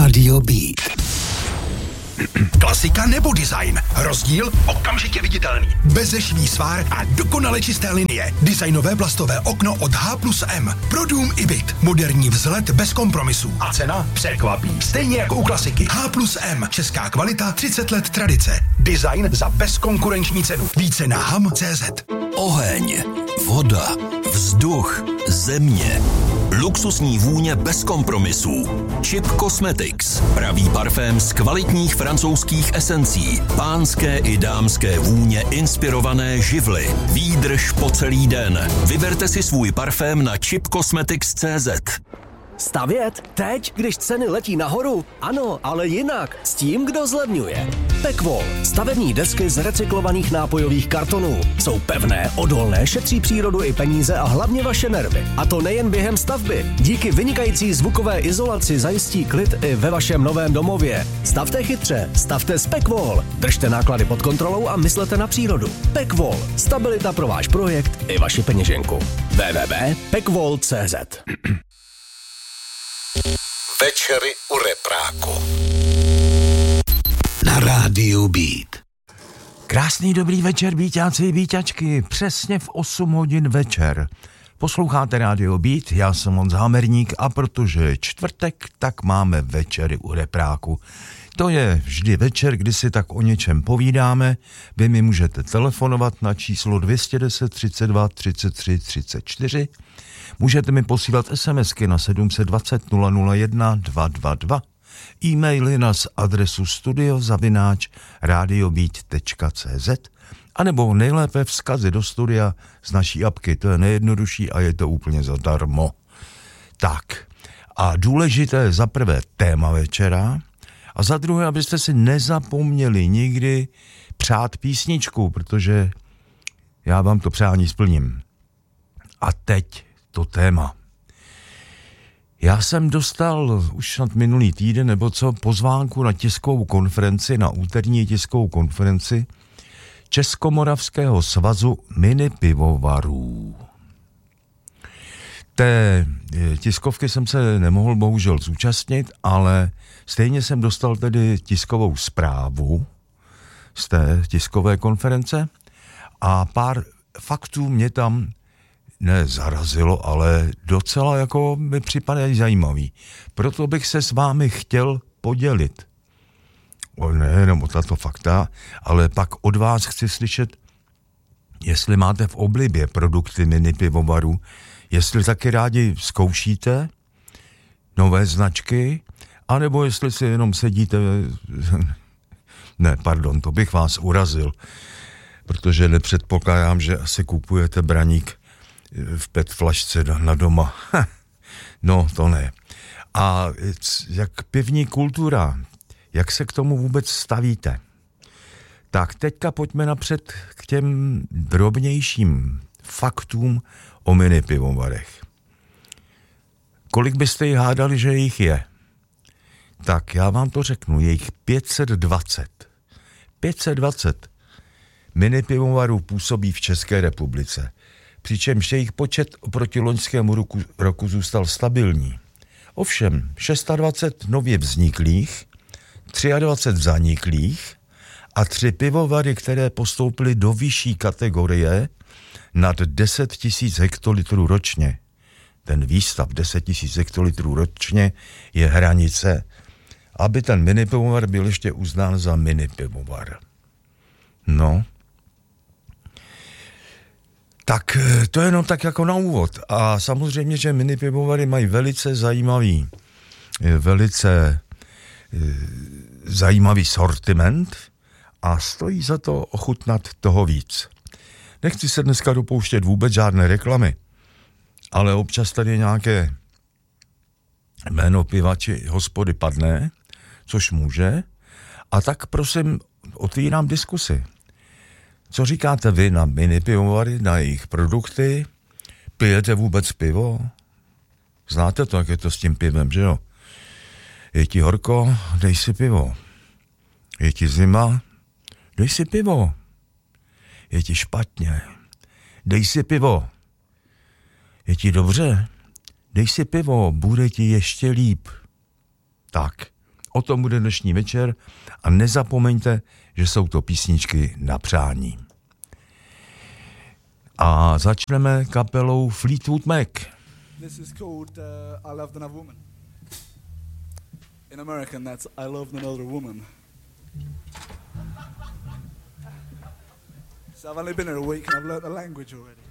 Rádio Beat. Klasika nebo design? Rozdíl okamžitě viditelný. Bezešvý svár a dokonale čisté linie. Designové plastové okno od H+M. Pro dům i byt. Moderní vzhled bez kompromisů. A cena překvapí. Stejně jako u klasiky. H+M. Česká kvalita, 30 let tradice. Design za bezkonkurenční cenu. Více na ham.cz. Oheň, voda, vzduch, země. Luxusní vůně bez kompromisů. Chip Cosmetics. Pravý parfém z kvalitních francouzských esencí. Pánské i dámské vůně inspirované živly. Výdrž po celý den. Vyberte si svůj parfém na chipcosmetics.cz. Stavět? Teď, když ceny letí nahoru? Ano, ale jinak. S tím, kdo zlevňuje. Pekvol. Stavební desky z recyklovaných nápojových kartonů. Jsou pevné, odolné, šetří přírodu i peníze a hlavně vaše nervy. A to nejen během stavby. Díky vynikající zvukové izolaci zajistí klid i ve vašem novém domově. Stavte chytře, stavte s Pekvol. Držte náklady pod kontrolou a myslete na přírodu. Pekvol. Stabilita pro váš projekt i vaši peněženku. www.pekvol.cz. Večery u repráku. Na Rádiu Beat. Krásný dobrý večer, Bíťáci i Bíťačky. Přesně v 8 hodin večer. Posloucháte Rádio Beat, já jsem Honza Hamerník a protože je čtvrtek, tak máme večery u repráku. To je vždy večer, kdy si tak o něčem povídáme. Vy mi můžete telefonovat na číslo 210 32 33 34. Můžete mi posílat SMSky na 720 001 222, e-maily na adresu studio@radiobeat.cz anebo nejlépe vzkazy do studia z naší apky, to je nejjednodušší a je to úplně zadarmo. Tak, a důležité je za prvé téma večera a za druhé, abyste si nezapomněli nikdy přát písničku, protože já vám to přání splním. A teď to téma. Já jsem dostal už snad minulý týden nebo co pozvánku na tiskovou konferenci, na úterní tiskovou konferenci Českomoravského svazu minipivovarů. Té tiskovky jsem se nemohl bohužel zúčastnit, ale stejně jsem dostal tedy tiskovou zprávu z té tiskové konference a pár faktů mě tam nezarazilo, ale docela jako mi připadají zajímavý. Proto bych se s vámi chtěl podělit. Nejenom o tato fakta, ale pak od vás chci slyšet, jestli máte v oblibě produkty minipivovaru, jestli taky rádi zkoušíte nové značky, anebo jestli si jenom sedíte... Ne, pardon, to bych vás urazil, protože nepředpokládám, že asi kupujete braník v PET flašce na doma. No, to ne. A jak pivní kultura, jak se k tomu vůbec stavíte? Tak teďka pojďme napřed k těm drobnějším faktům o minipivovarech. Kolik byste jich hádali, že jich je? Tak já vám to řeknu, je jich 520. 520 minipivovarů působí v České republice. Přičemž jejich počet oproti loňskému roku zůstal stabilní. Ovšem 26 nově vzniklých, 23 zaniklých a 3 pivovary, které postoupily do vyšší kategorie nad 10 000 hektolitrů ročně. Ten výstav 10 000 hektolitrů ročně je hranice, aby ten minipivovar byl ještě uznán za minipivovar. No, tak to je jenom tak jako na úvod. A samozřejmě, že minipivovary mají velice zajímavý sortiment a stojí za to ochutnat toho víc. Nechci se dneska dopouštět vůbec žádné reklamy, ale občas tady nějaké jméno piva či hospody padne, což může, a tak prosím otvírám diskusi. Co říkáte vy na minipivovary, na jejich produkty? Pijete vůbec pivo? Znáte to, jak je to s tím pivem, že jo? Je ti horko? Dej si pivo. Je ti zima? Dej si pivo. Je ti špatně? Dej si pivo. Je ti dobře? Dej si pivo, bude ti ještě líp. Tak, O tom bude dnešní večer a nezapomeňte, že jsou to písničky na přání. A začneme kapelou Fleetwood Mac. This is called I Loved Another Woman. In American, that's I Loved Another Woman. So I've only been here a week and I've learnt the language already.